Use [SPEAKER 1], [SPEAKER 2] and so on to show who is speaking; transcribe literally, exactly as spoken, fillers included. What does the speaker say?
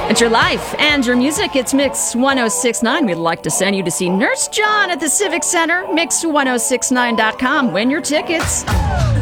[SPEAKER 1] It's your life and your music. It's Mix ten sixty-nine. We'd like to send you to see Nurse John at the Civic Center. Mix ten sixty-nine dot com. Win your tickets.